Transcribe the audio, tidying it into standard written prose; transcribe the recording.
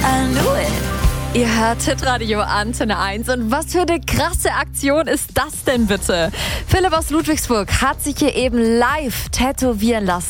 I knew it. Ihr hört Hitradio Antenne 1 und was für eine krasse Aktion ist das denn bitte? Philipp aus Ludwigsburg hat sich hier eben live tätowieren lassen.